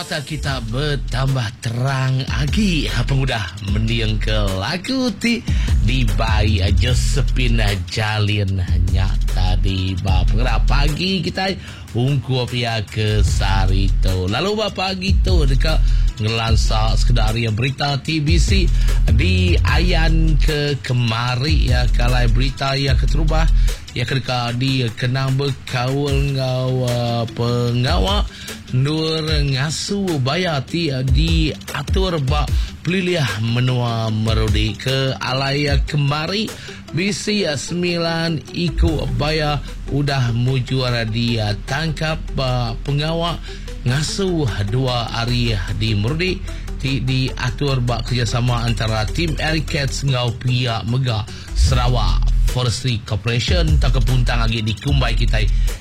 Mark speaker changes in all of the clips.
Speaker 1: Mata kita bertambah terang lagi pengudah mendiang ke lagu di bayi Josephine Jalin nyata di pengerak pagi kita ungkup ya ke Sarito. Lalu pagi tu dekat ngelansa sekedar yang berita TBC di ayan ke kemari ya kalai berita ya keterubah ya kedeka di kenang berkawal ngawa pengawak nur ngasu bayar di atur bak peliliah menua merudi ke alaya kemari bisi 9 ikut bayar udah mujuara dia tangkap pengawak ngasuh 2 hari di merudi di atur bak kerjasama antara tim Aircats ngau pihak Mega Sarawak Forestry Corporation tak kepuntang lagi di Kumbai kita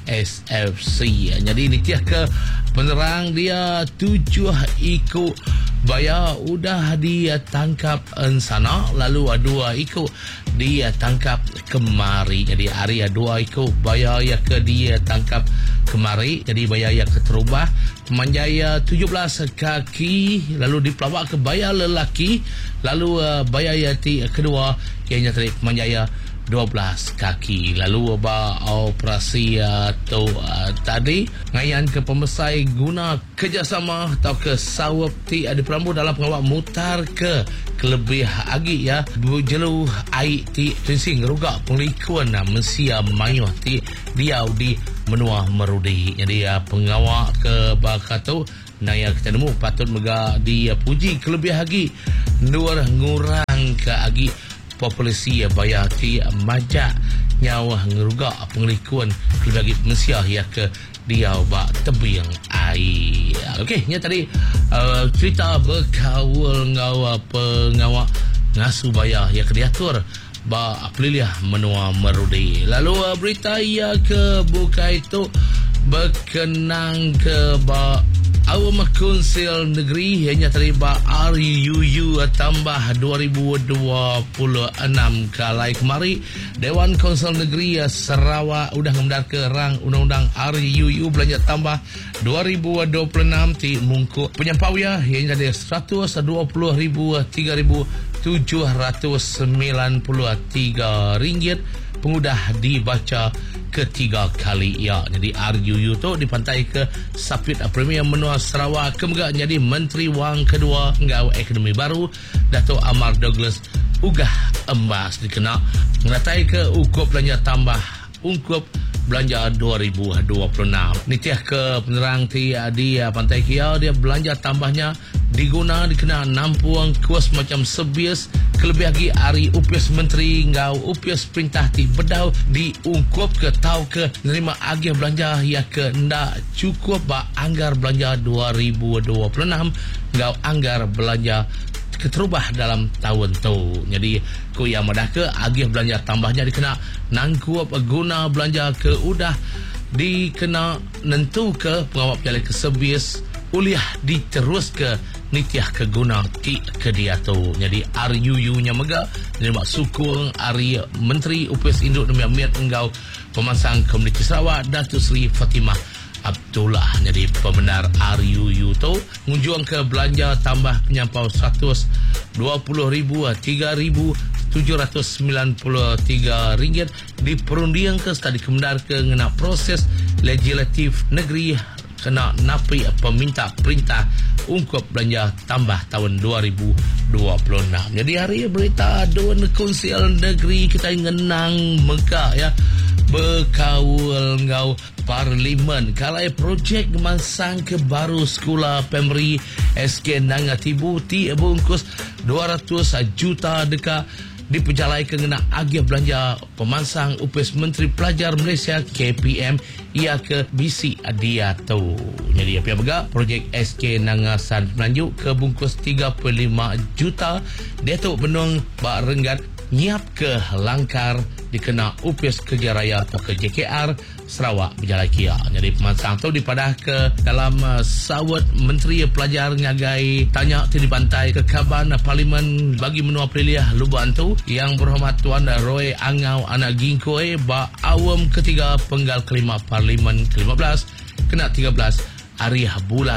Speaker 1: SFC. Jadi ini tiah ke penerang dia 7 ikut bayar udah dia tangkap sana lalu 2 ikut dia tangkap kemari. Jadi hari 2 ikut bayar ya ke dia tangkap kemari. Jadi bayar ya keterubah Manjaya 17 kaki lalu dipelawak ke bayar lelaki lalu bayar ya kedua ianya tadi Manjaya 12 kaki. Lalu operasi tu tadi ngayan ke pemesai guna kerjasama atau ke sawap ada perambu dalam pengawak mutar ke kelebih agi ya berjelu air tensing rugak penglikuan Mesia Mayu dia di menua merudi. Jadi pengawak ke bakatu naya kita nemu patut mega dia puji kelebih agi nur ngurang ke agi populasi bayar majak nyawa ngeruga pengelikuan kelebih Malaysia ya ke dia bak tebing air. Okey, nya tadi cerita berkawal ngawa pengawak ngasu bayar ya ke diatur bak peliliah menua merudi. Lalu berita ya ke buka itu berkenang ke bak Awam Konsil Negeri hanya terlibat RUU tambah 2026 kalai kemari Dewan Konsil Negeri Sarawak udah ngemdar ke rang undang-undang RUU belanja tambah 2026 ti mungkuk penyampau ya hanya ada 120,373 ringgit pengudah dibaca ketiga kali ya. Jadi RUU tu dipantai ke Sapit Premier Menua Sarawak kemegak jadi Menteri Wang kedua ngau ekonomi baru Dato' Amar Douglas ugah emas dikena ngeratai ke ukup belanja tambah ungkup belanja 2026. Nitiah ke penerang di pantai Kia dia belanja tambahnya diguna dikena nampuang kuas macam sebias kelebih lagi hari upias menteri ngau upias perintah ti bedau diungkup ke tau ke nerima agih belanja ya ke ndak cukup ba anggar belanja 2026 ngau anggar belanja keterubah dalam tahun tu. Jadi ku yang madah ke agih belanja tambahnya dikena nangkup guna belanja ke udah dikena nentu ke pengawal pejala ke sebias uliah diterus ke nitiah ke guna ke dia tu. Jadi RUU nya mega nerima sukung hari Menteri UPS Induk demi Amiat Enggau Pemansang Komuniti Sarawak Datuk Seri Fatimah Abdullah. Jadi pembenar RUU tu ngunjung ke belanja tambah penyampau 120,393 ringgit diperundiang ke stadi kemendar ke ngena proses legislatif negeri kena napi peminta perintah ungkup belanja tambah tahun 2026. Jadi hari berita Dewan Konsil Negeri kita ngenang Mekah ya berkawal ngau Parlimen kalai projek masang ke baru sekolah primary SK Nangatibu ti bungkus 200 juta deka diperjalai ke ngena agih belanja pemansang UPS Menteri Pelajar Malaysia KPM ia ke bisi dia tu. Jadi apa bega projek SK Nangasan Melanjuk ke bungkus 35 juta dia tu benung bak renggat nyiap ke langkar dikena UPS Kerja Raya atau ke JKR Sarawak berjalan kia. Jadi pemansang tu dipadah ke dalam sawat Menteri Pelajar ngagai tanya di pantai ke Kaban Parlimen bagi menua peliliah Luban tu yang berhormat Tuan Roy Angau Anak Gingkoe ba awam ketiga penggal kelima Parlimen ke-15 kena 13 hari bulan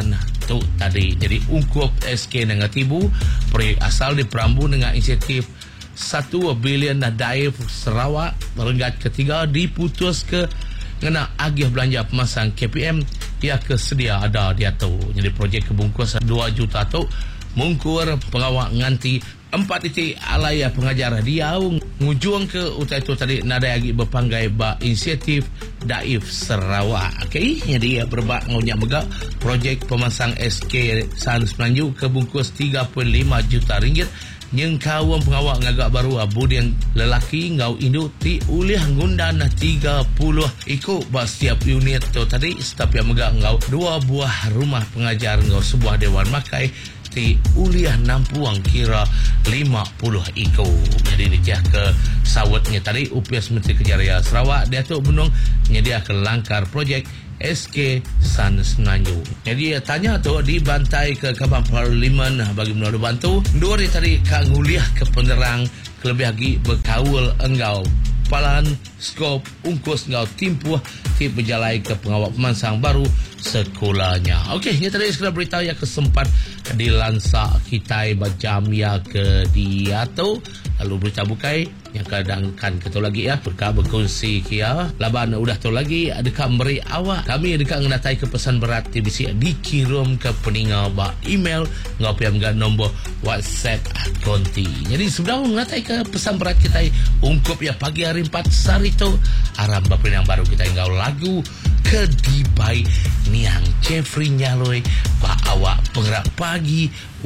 Speaker 1: tu tadi. Jadi ungkup SK dengan tibu proyek asal di Perambu dengan inisiatif 1 bilion daif Sarawak renggat ketiga diputus ke kena agih belanja pemasang KPM ia kesedia ada dia tu. Jadi projek kebungkus 2 juta tu mungkur pengawak nganti 4 titik alaya pengajar dia ngujung ke utai tu tadi nada lagi berpanggai ba inisiatif Daif Sarawak. Okey, jadi berbak ngaunya megak projek pemasang SK San Semenanjung kebungkus 3.5 juta ringgit yang kawan pengawak ngagak baru budian lelaki ngau induk ti ulih ngundan 30 ikut ba setiap unit tu tadi setiap yang megak ngau 2 buah rumah pengajar ngau sebuah dewan makai ti uliah nampuang kira 50 ikut. Jadi dia ke sawatnya tadi UPS Menteri Kerja Sarawak dia tu benung menyediakan langkar projek SK San Semenanjung. Jadi tanya tu dibantai ke Kaban Parlimen bagi menolong bantu. Dua hari tadi kak nguliah ke penerang kelebih lagi berkawal enggau palan skop ungkus engau timpuh ti berjalai ke pengawak pemansang baru sekolahnya. Okey, ini tadi sekadar berita yang kesempat dilansak kita bajam ya ke dia tu. Lalu berita bukai yang kadangkan kita lagi ya berkongsi kia laban udah tu lagi dekat beri awak kami dekat ngedatai ke pesan berat TBC dikirim ke peninga ba email ngapiam gan nombor WhatsApp konti. Jadi sebelum ngedatai ke pesan berat kita ungkup ya pagi hari 4 sari tu aram bapa yang baru kita engau lagu Kedibai Niang Jeffrey Nyaloi ba awak penggerak pagi